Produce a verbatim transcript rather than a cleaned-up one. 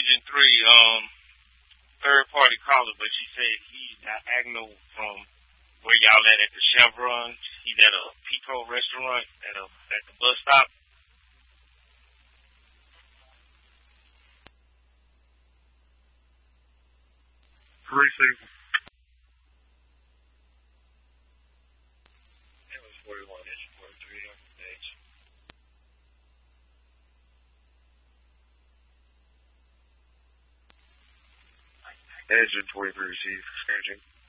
Engine three, um, third party caller, but she said he's diagonal from where y'all at at the Chevron. He's at a Pico restaurant at a at the bus stop. Receive. That was forty-one, that's forty-three on the page. Engine twenty-three received. Engine.